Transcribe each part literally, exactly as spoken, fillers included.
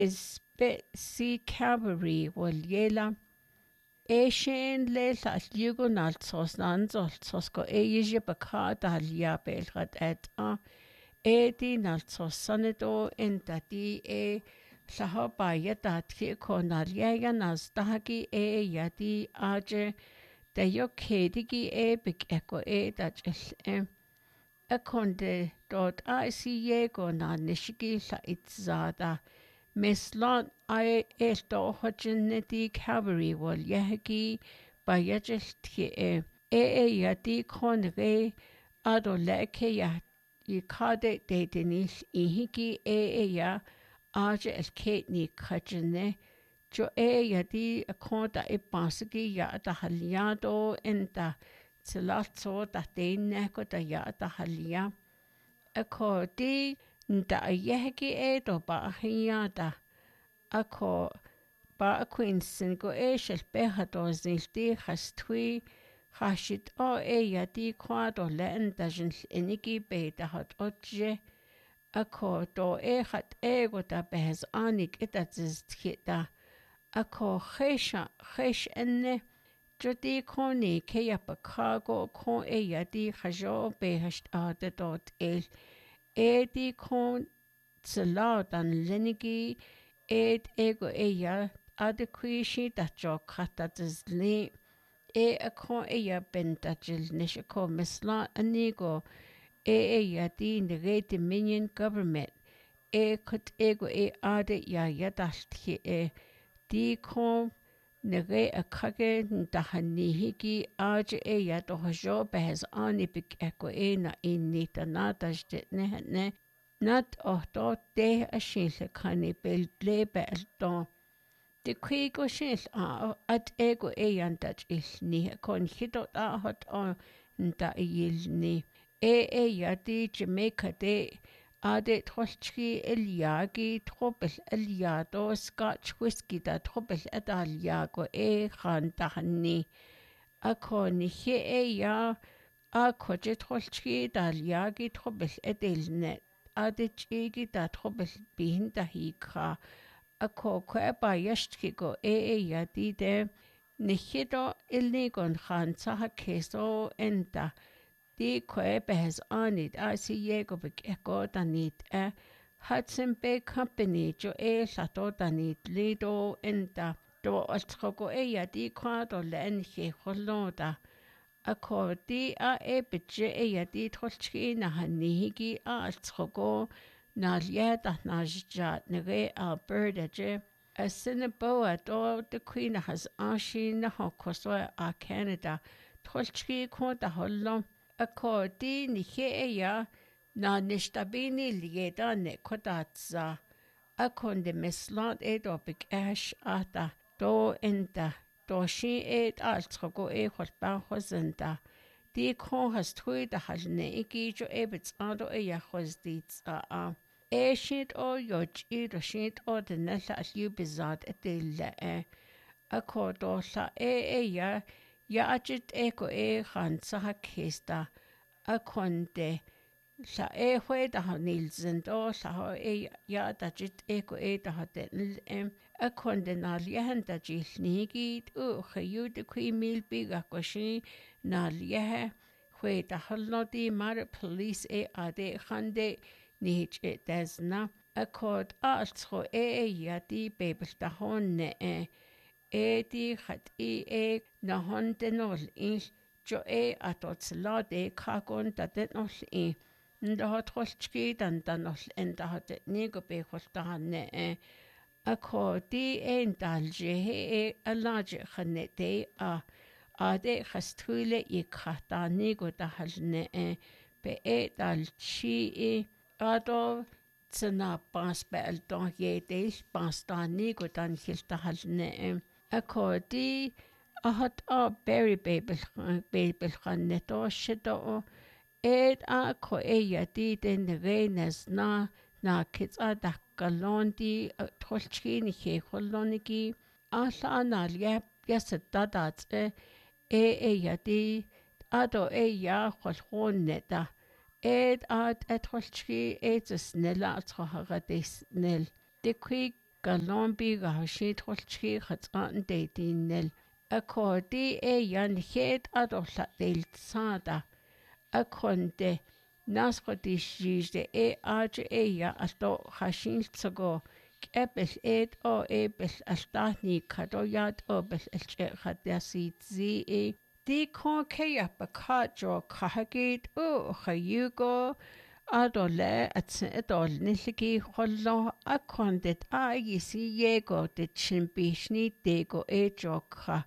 is bit see Calvary will yela. E sin le la liugo nal sos nanzol sos go e yje baka da lia belrad et a e di nal sos sonido in da di e la ba ya da ti ko nal ya nas dagi e ya di aje da yo kedigi e big echo e da jel e a konde dort a si ye go na nishigi la itzada Mislot I esto hojineti Calvary wal yahagi ba yajil tie e e yadi konre ado leke ya yikade de denis ihiki e ya aja el ketni kajine jo e yadi a konda e basigi ya da haliado enta tilatso da dene ko da ya da halia a ko di nda yehegi e do ba hiada ako ba a queen sin go e shel beha do zilti khastwi khashit o e yadi kwado len da jin enigi be da hat otje ako do e khat e go da behes anik etat zistkhita ako khesha khesh enne jodi koni ke ya pa khago ko e yadi khajo behast ade dot el Edi kon tsala dan lenigi ed ego eya adequishi dat jo kata dzli e a kon eya bentajil nishako misla anigo e eya di nege dominion government e kut ego e ade ya yadashti e di kon nege a kage ndahanihiki aje e ya dojo behes ani big eko e na inita nadajte ne ne nat oh do de a shile kani bel blebe el do de quigo shil a at ego e yandaj il ni kon hito da hot on nda il ni e e ya di Jamaica de Ade trolchki eliagi trobel eliado scotch whisky da trobel edaliago e khan tahni akoni he e ya akoje trolchki daliagi trobel edelne ade chigi da trobel bihin da hika ako ko ba yashtki go e e ya di de nihido ilnigon khan saha keso enta Di koe behes anid a si yego big echo danit e Hudson Bay Company jo e lato danit lido enta do altrogo e ya di kwado len he holoda a ko di a e bitje e ya di trolchki na hanihigi a altrogo na lieda na jat nege a bird je a sinaboa do the queen has ashi na hokoso a Canada trolchki ko da hollo Ako di ni he ya na nishtabini lieda ne kodatza. Akon de mislot ed obik ash ata do enda do shi ed altrogo e holban hozenda. Di kon has tui da halne iki jo ebits ado e ya hozdits a a. E shit o yoj i do shit o de nella al yu bizad etille e. Ako do la e e ya Ya ajit eko e khan saha kesta a konde la e hwe da nilsen do la e ya da jit eko e da hatte em a konde na lihen da jilnigi u khayu de kwi mil biga koshi na lihe hwe da halodi mar police e ade khande nich e desna a kod altro e ya di bebel da honne e E di chat i e na hon denol i jo e atot la de kagon da denol i nda hat holchki dan danol en da hat ni go be holta ne e a ko di en dalje he e a laje khane de a a de khastule i khata ni go da hal ne e be e dal chi e ado tsna pas bel don ye de pas da ni go dan hilta hal ne e Ako di a hat a berry babel babel khan neto shido ed a ko e ya di den reines na na kits a da galondi tolchki ni he koloniki a la na ya yes da da e e ya di ado e ya khol neta ed a tolchki e snella tro ha des nel de quick galombi gahashit holchi khatsan de dinel akodi e yan het adolla del sada akonde nasqotishjide e age e ya alto hashin tsago kebel et o ebel altani kadoyat obel elche khadyasit zi e di kon keya bakajo kahagit o khayugo adole at edol nilgi khollo akondit a yisi yego de chimbishni dego e jokha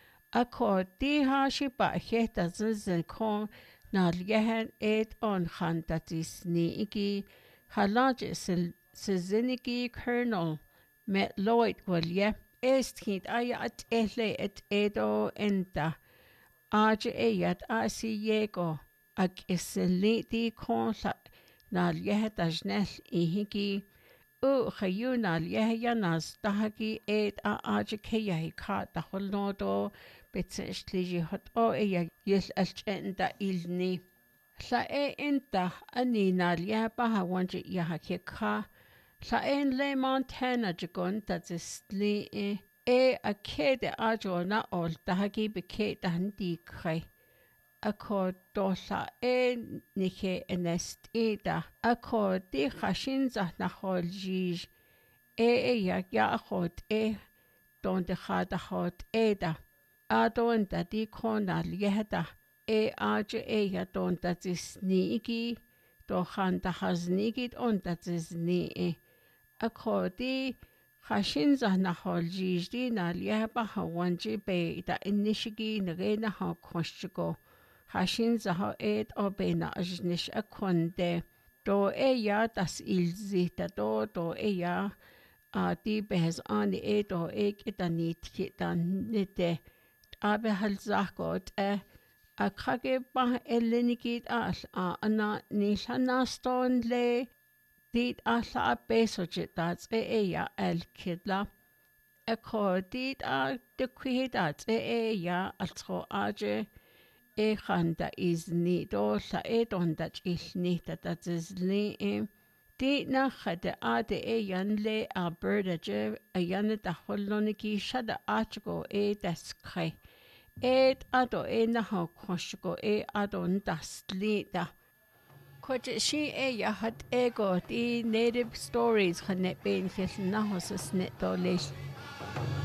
akodi ha shiba heta zin kon nal yehen et on khantatisni iki halaj sil Siziniki Colonel met Lloyd Willie estkid aya at ele et edo enta age eyat asi yego ag isiliti konla nal yehdajnel ihiki u khayuna yehyanas tahaki et a age keyahi ka taholnodo bitsishli hot o eya yil alchenda ilni la e enta anina liaba wanji yahakika La en le Montana jagon dat is li e e a kede ajo na ol dahagi beke dahandi kre a ko dolla e nike enest e da a ko di khashin za na hol jij e e ya ya khot e don de khada hot e da a don da di kona lieta e ajo e ya don dat is ni igi do khan da haznigit on dat is ni e akodi khashinza na holjidi na liaba hawanji be da inishigi nagena ha koshgo khashinza ha et obena ajnish akonde do eya das ilzi da do do eya a di behes ani et o ek itanit kitan nite abe halzagot e akage ba elenikit al a ana nishanaston le dit alla besojit dat e eya el kidla e ko dit a de kwidat e eya altro age e khanda izni do la e dondat ilni dat izli e dit na khade ade e yanle Alberta je a yan da holloniki shada achgo e deskre et ado e na ha koshgo e adon dastli da Kod she e ya hat ego di native stories khanet ben khil na hosas net do